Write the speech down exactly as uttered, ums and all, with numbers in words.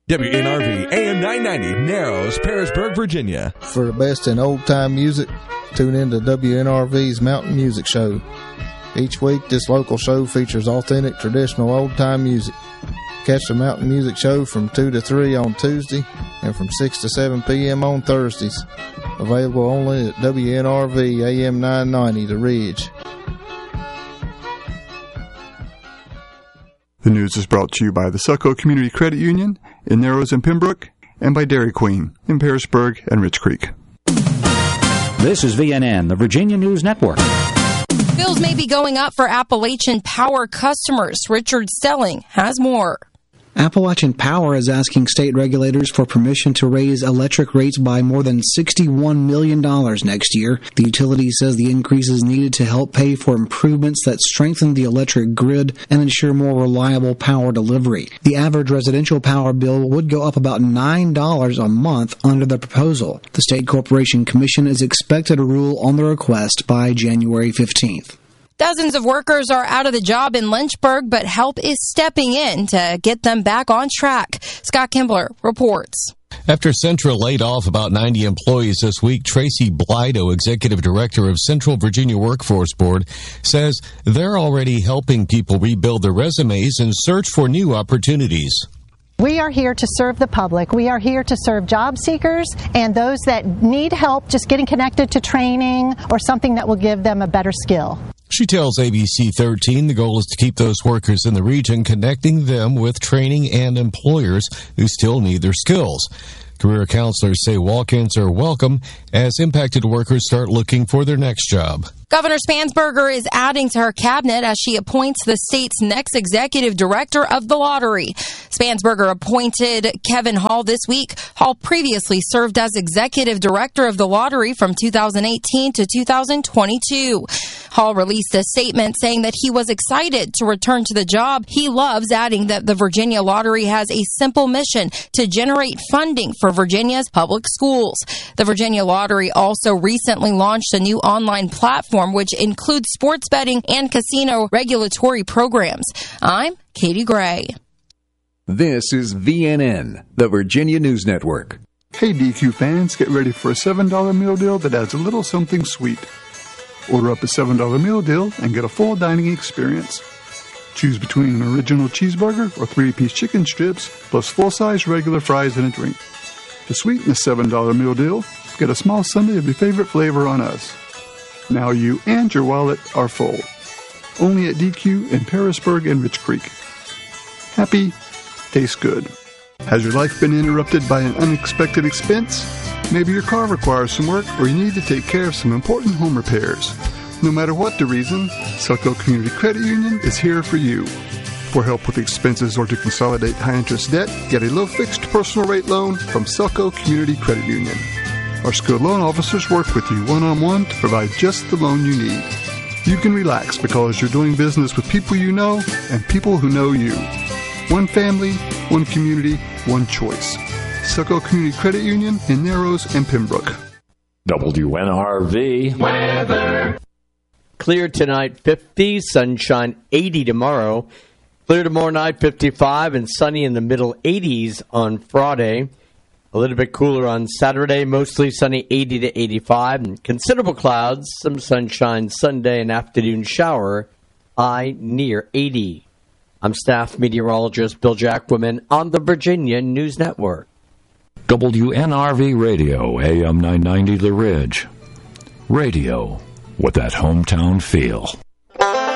W N R V A M nine ninety, Narrows, Parisburg, Virginia. For the best in old-time music, tune in to W N R V's Mountain Music Show. Each week, this local show features authentic, traditional old-time music. Catch the Mountain Music Show from two to three on Tuesday and from six to seven p.m. on Thursdays. Available only at W N R V A M nine ninety, The Ridge. The news is brought to you by the Succo Community Credit Union in Narrows and Pembroke, and by Dairy Queen in Parisburg and Rich Creek. This is V N N, the Virginia News Network. Bills may be going up for Appalachian Power customers. Richard Stelling has more. Appalachian Power is asking state regulators for permission to raise electric rates by more than sixty-one million dollars next year. The utility says the increase is needed to help pay for improvements that strengthen the electric grid and ensure more reliable power delivery. The average residential power bill would go up about nine dollars a month under the proposal. The State Corporation Commission is expected to rule on the request by January fifteenth. Dozens of workers are out of the job in Lynchburg, but help is stepping in to get them back on track. Scott Kimbler reports. After Central laid off about ninety employees this week, Tracy Blido, executive director of Central Virginia Workforce Board, says they're already helping people rebuild their resumes and search for new opportunities. We are here to serve the public. We are here to serve job seekers and those that need help just getting connected to training or something that will give them a better skill. She tells A B C thirteen the goal is to keep those workers in the region, connecting them with training and employers who still need their skills. Career counselors say walk-ins are welcome as impacted workers start looking for their next job. Governor Spansberger is adding to her cabinet as she appoints the state's next executive director of the lottery. Spansberger appointed Kevin Hall this week. Hall previously served as executive director of the lottery from two thousand eighteen to two thousand twenty-two. Hall released a statement saying that he was excited to return to the job he loves, adding that the Virginia Lottery has a simple mission to generate funding for Virginia's public schools. The Virginia Lottery also recently launched a new online platform which includes sports betting and casino regulatory programs. I'm Katie Gray. This is V N N, the Virginia News Network. Hey D Q fans, get ready for a seven dollar meal deal that adds a little something sweet. Order up a seven dollar meal deal and get a full dining experience. Choose between an original cheeseburger or three-piece chicken strips, plus full-size regular fries and a drink. To sweeten the seven dollar meal deal, get a small sundae of your favorite flavor on us. Now you and your wallet are full. Only at D Q in Parisburg and Rich Creek. Happy, tastes good. Has your life been interrupted by an unexpected expense? Maybe your car requires some work or you need to take care of some important home repairs. No matter what the reason, Succo Community Credit Union is here for you. For help with expenses or to consolidate high-interest debt, get a low-fixed personal rate loan from Succo Community Credit Union. Our skilled loan officers work with you one-on-one to provide just the loan you need. You can relax because you're doing business with people you know and people who know you. One family, one community, one choice. Succo Community Credit Union in Narrows and Pembroke. W N R V weather. Clear tonight, fifty, sunshine, eighty tomorrow. Clear tomorrow night, fifty-five, and sunny in the middle eighties on Friday. A little bit cooler on Saturday, mostly sunny, eighty to eighty-five. And considerable clouds, some sunshine Sunday, and afternoon shower, high near eighty. I'm staff meteorologist Bill Jacquemin on the Virginia News Network. W N R V Radio, A M nine ninety The Ridge. Radio with that hometown feel.